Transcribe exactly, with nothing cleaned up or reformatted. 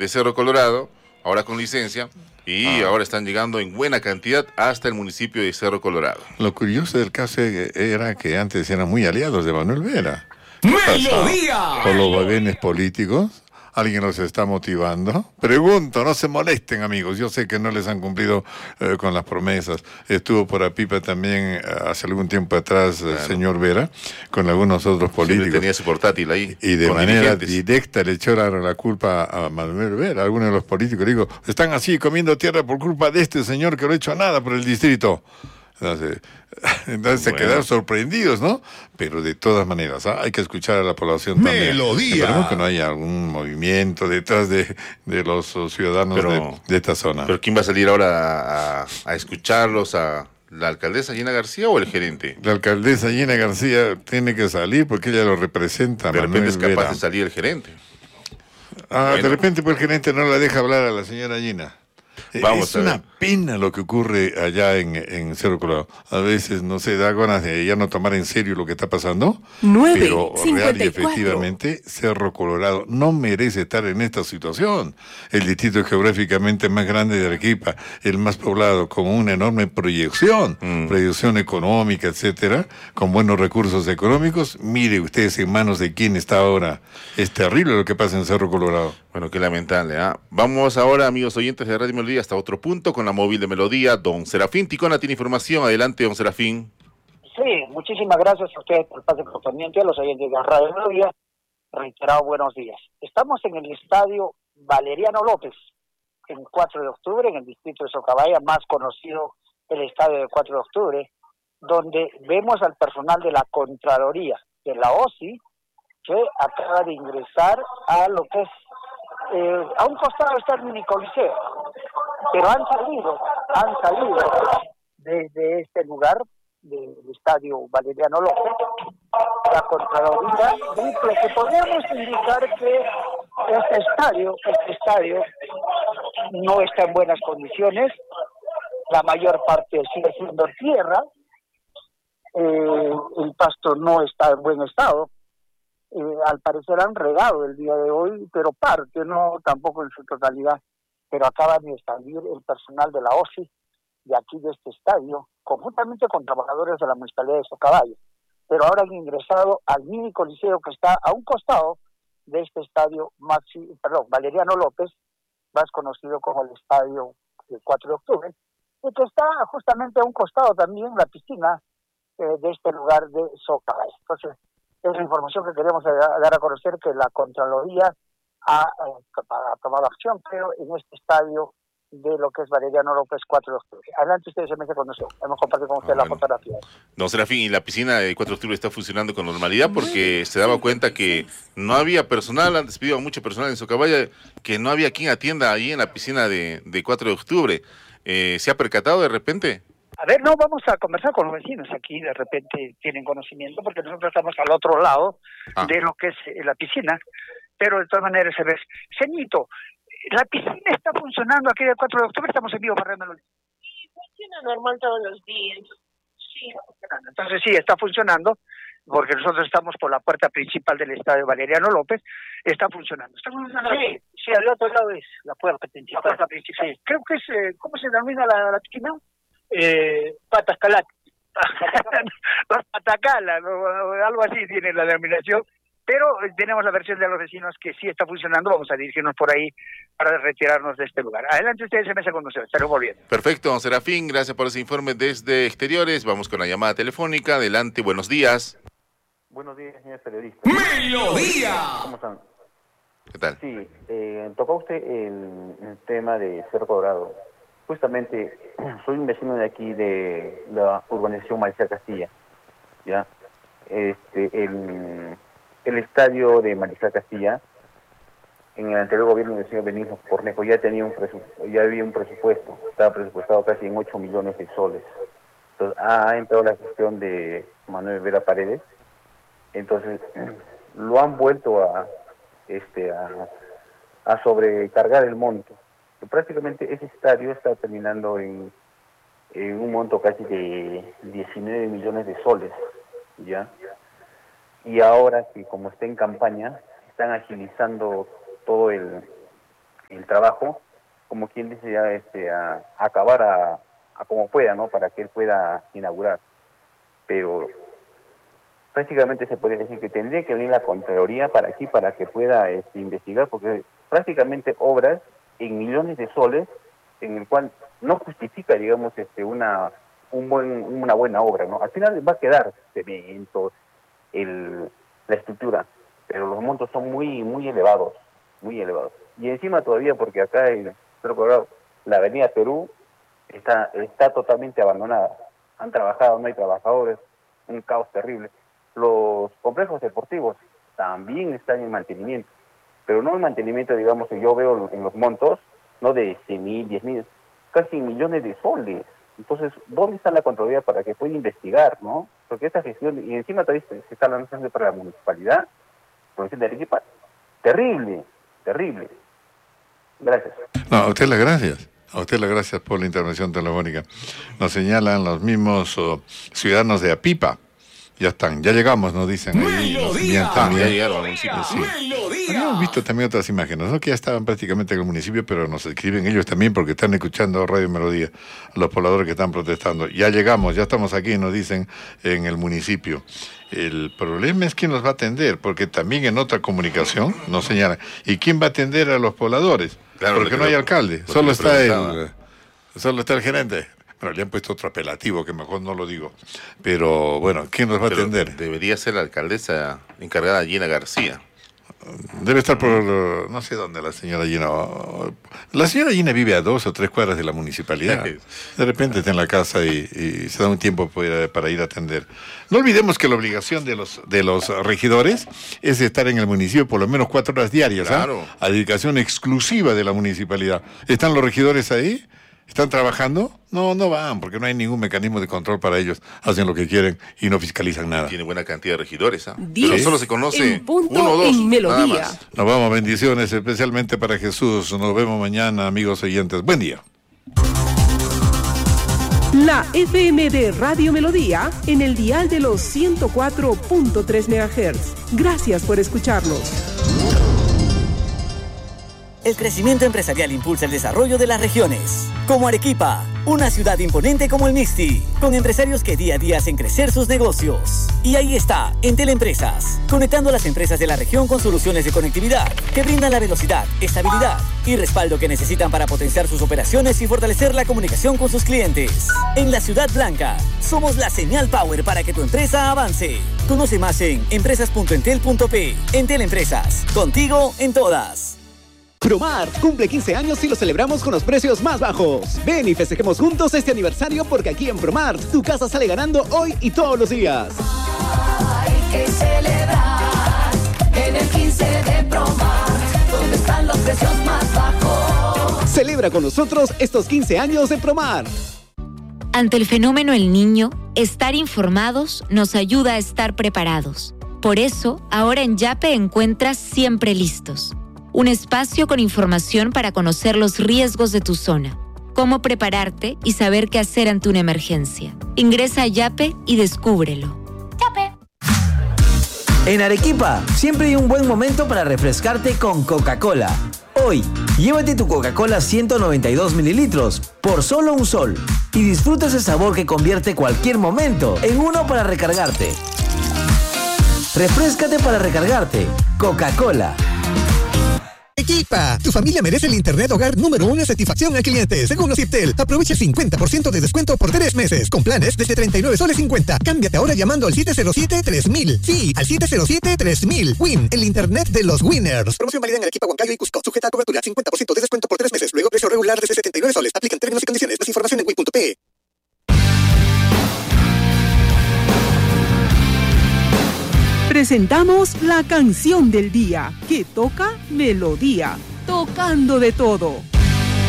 de Cerro Colorado, ahora con licencia, y ah. ahora están llegando en buena cantidad hasta el municipio de Cerro Colorado. Lo curioso del caso era que antes eran muy aliados de Manuel Vera. ¡Melodía! Por los vaivenes políticos, ¿alguien los está motivando? Pregunto, no se molesten, amigos. Yo sé que no les han cumplido eh, con las promesas. Estuvo por Apipa también eh, hace algún tiempo atrás el claro. señor Vera, con algunos otros políticos. Siempre tenía su portátil ahí. Y de manera directa le echó la, la culpa a Manuel Vera. Algunos de los políticos, digo, están así comiendo tierra por culpa de este señor que no ha hecho nada por el distrito. Entonces, entonces bueno. se quedaron sorprendidos, ¿no? Pero de todas maneras, ¿ah? hay que escuchar a la población también. Melodía. Esperemos que no haya algún movimiento detrás de, de los ciudadanos pero, de, de esta zona. ¿Pero quién va a salir ahora a, a escucharlos? ¿A la alcaldesa Gina García o el gerente? La alcaldesa Gina García tiene que salir porque ella lo representa. De repente es capaz Vera. de salir el gerente. Ah, bueno. De repente pues el gerente no la deja hablar a la señora Gina. Vamos es una pena lo que ocurre allá en, en Cerro Colorado. A veces, no sé, da ganas de ya no tomar en serio lo que está pasando. nueve, pero cincuenta y cuatro. Real y efectivamente, Cerro Colorado no merece estar en esta situación. El distrito geográficamente más grande de Arequipa, el más poblado, con una enorme proyección, mm. proyección económica, etcétera, con buenos recursos económicos. Mire ustedes en manos de quién está ahora. Es terrible lo que pasa en Cerro Colorado. Bueno, qué lamentable, ¿ah? ¿eh? Vamos ahora, amigos oyentes de Radio Melodía, hasta otro punto con la móvil de Melodía. Don Serafín Ticona tiene información. Adelante, don Serafín. Sí, muchísimas gracias a ustedes por el pase correspondiente, a los oyentes de Radio Melodía. Reiterado buenos días. Estamos en el estadio Valeriano López, en cuatro de octubre, en el distrito de Socabaya, más conocido el estadio del cuatro de octubre, donde vemos al personal de la Contraloría, de la O S I, que acaba de ingresar a lo que es Eh, a un costado está el mini coliseo, pero han salido, han salido desde este lugar del estadio Valeriano López, la Contraloría, lo que podemos indicar que este estadio, este estadio no está en buenas condiciones, la mayor parte sigue siendo tierra, eh, el pasto no está en buen estado. Eh, al parecer han regado el día de hoy, pero parte, no tampoco en su totalidad, pero acaban de salir el personal de la O S I de aquí de este estadio, conjuntamente con trabajadores de la Municipalidad de Socavallo, pero ahora han ingresado al mini coliseo que está a un costado de este estadio Maxi, perdón, Valeriano López, más conocido como el estadio del cuatro de octubre, y que está justamente a un costado también la piscina eh, de este lugar de Socavallo. Entonces, es la información que queremos dar a conocer, que la Contraloría ha, ha tomado acción, pero en este estadio de lo que es Valeriano López cuatro de octubre. Adelante ustedes, se me con nosotros. Hemos compartido con ustedes ah, la bueno. fotografía. Don Serafín, ¿y la piscina de cuatro de octubre está funcionando con normalidad? Porque se daba cuenta que no había personal, han despedido a mucho personal en Socabaya, que no había quien atienda ahí en la piscina de, de cuatro de octubre. Eh, ¿Se ha percatado de repente? A ver, no, vamos a conversar con los vecinos aquí, de repente tienen conocimiento, porque nosotros estamos al otro lado ah. de lo que es la piscina, pero de todas maneras se ve. Señito, ¿la piscina está funcionando aquí del cuatro de octubre? Estamos en vivo para Melodía. Sí, funciona normal todos los días. Sí. Entonces sí, está funcionando, porque nosotros estamos por la puerta principal del estadio Valeriano López, está funcionando. ¿Está funcionando? Sí, sí, al otro lado es la puerta principal. La puerta principal. Sí. Creo que es, eh, ¿cómo se denomina la, la piscina? Eh, patas calac. Los patacalas, ¿no? Algo así tiene la denominación, pero tenemos la versión de los vecinos que sí está funcionando. Vamos a dirigirnos por ahí para retirarnos de este lugar. Adelante ustedes, se me con nosotros, estaremos volviendo. Perfecto, don Serafín, gracias por ese informe desde exteriores. Vamos con la llamada telefónica. Adelante, buenos días. Buenos días, señor periodista. ¡Melodía! ¿Cómo están? ¿Qué tal? Sí, eh, tocó usted el, el tema de Cerro Colorado. Justamente, soy un vecino de aquí de la urbanización Maricel Castilla, ¿ya? Este, el, el estadio de Maricel Castilla, en el anterior gobierno del señor Benigno Cornejo, ya tenía un presupuesto, ya había un presupuesto, estaba presupuestado casi en ocho millones de soles. Entonces, ha entrado la gestión de Manuel Vera Paredes, entonces lo han vuelto a, este, a, a sobrecargar el monto. Prácticamente ese estadio está terminando en, en un monto casi de diecinueve millones de soles, ¿ya? Y ahora que como está en campaña, están agilizando todo el, el trabajo, como quien dice, ya este, a, a acabar a, a como pueda, ¿no? Para que él pueda inaugurar. Pero prácticamente se podría decir que tendría que venir la Contraloría para aquí, para que pueda este, investigar, porque prácticamente obras en millones de soles, en el cual no justifica, digamos, este, una un buen una buena obra, ¿no? Al final va a quedar cemento, el, la estructura, pero los montos son muy muy elevados, muy elevados. Y encima todavía, porque acá en Cerro Colorado, la avenida Perú está está totalmente abandonada. Han trabajado, no hay trabajadores, un caos terrible. Los complejos deportivos también están en mantenimiento, pero no en mantenimiento, digamos, que yo veo en los montos, no de cien mil, diez mil, casi millones de soles. Entonces, ¿dónde está la Contraloría para que pueda investigar, no? Porque esta gestión, y encima todavía se está lanzando para la municipalidad, provincia de Arequipa, terrible, terrible. Gracias. No, a usted las gracias. A usted las gracias por la intervención telefónica. Nos señalan los mismos oh, ciudadanos de Apipa. Ya están, ya llegamos, nos dicen ahí. Nos envían también. Ya llegaron al municipio. Sí. Habíamos visto también otras imágenes, ¿no? Que ya estaban prácticamente en el municipio, pero nos escriben ellos también porque están escuchando Radio Melodía, los pobladores que están protestando. Ya llegamos, ya estamos aquí, nos dicen, en el municipio. El problema es quién nos va a atender, porque también en otra comunicación nos señalan, ¿y quién va a atender a los pobladores? Claro, porque no hay alcalde, solo está el, solo está el gerente. Bueno, le han puesto otro apelativo que mejor no lo digo. Pero bueno, ¿quién nos va Pero a atender? Debería ser la alcaldesa encargada, Gina García. Debe estar por no sé dónde la señora Gina. La señora Gina vive a dos o tres cuadras de la municipalidad. De repente está en la casa y, y se da un tiempo para, para ir a atender. No olvidemos que la obligación de los de los regidores es estar en el municipio por lo menos cuatro horas diarias. Claro. ¿eh? A dedicación exclusiva de la municipalidad. ¿Están los regidores ahí? ¿Están trabajando? No, no van, porque no hay ningún mecanismo de control para ellos. Hacen lo que quieren y no fiscalizan nada. Tiene buena cantidad de regidores, ¿ah? Diez Pero solo se conoce en punto uno o dos, en Melodía. nada más. Nos vamos, bendiciones, especialmente para Jesús. Nos vemos mañana, amigos oyentes. Buen día. La F M de Radio Melodía en el dial de los ciento cuatro punto tres megahertz. Gracias por escucharnos. El crecimiento empresarial impulsa el desarrollo de las regiones, como Arequipa, una ciudad imponente como el Mixti, con empresarios que día a día hacen crecer sus negocios. Y ahí está, Entel Empresas, conectando a las empresas de la región con soluciones de conectividad que brindan la velocidad, estabilidad y respaldo que necesitan para potenciar sus operaciones y fortalecer la comunicación con sus clientes. En la Ciudad Blanca, somos la señal power para que tu empresa avance. Conoce más en empresas punto entel punto pe. Entel Empresas, contigo en todas. Promar cumple quince años y lo celebramos con los precios más bajos. Ven y festejemos juntos este aniversario porque aquí en Promar tu casa sale ganando hoy y todos los días. Hay que celebrar en el quince de Promar, donde están los precios más bajos. Celebra con nosotros estos quince años de Promar. Ante el fenómeno El Niño, estar informados nos ayuda a estar preparados. Por eso, ahora en Yape encuentras Siempre Listos. Un espacio con información para conocer los riesgos de tu zona, cómo prepararte y saber qué hacer ante una emergencia. Ingresa a Yape y descúbrelo. Yape. En Arequipa, siempre hay un buen momento para refrescarte con Coca-Cola. Hoy, llévate tu Coca-Cola ciento noventa y dos mililitros por solo un sol y disfruta ese sabor que convierte cualquier momento en uno para recargarte. Refréscate para recargarte. Coca-Cola. Arequipa, tu familia merece el internet hogar número uno en satisfacción al cliente. Según los Ciptel, aprovecha cincuenta por ciento de descuento por tres meses, con planes desde treinta y nueve soles cincuenta. Cámbiate ahora llamando al siete cero siete tres mil. Sí, al siete cero siete tres mil. Win, el internet de los winners. Promoción válida en Arequipa, Huancayo y Cusco. Sujeta a cobertura, cincuenta por ciento de descuento por tres meses. Luego precio regular desde setenta y nueve soles. Aplican términos y condiciones. Más información en win punto pe. Presentamos la canción del día que toca Melodía, tocando de todo.